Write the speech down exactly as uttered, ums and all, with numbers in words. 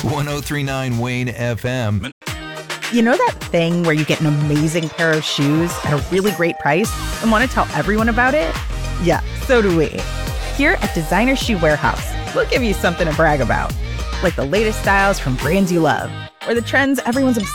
one oh three point nine Wayne F M. You know that thing where you get an amazing pair of shoes at a really great price and want to tell everyone about it? Yeah, so do we. Here at Designer Shoe Warehouse, we'll give you something to brag about, like the latest styles from brands you love, or the trends everyone's obsessed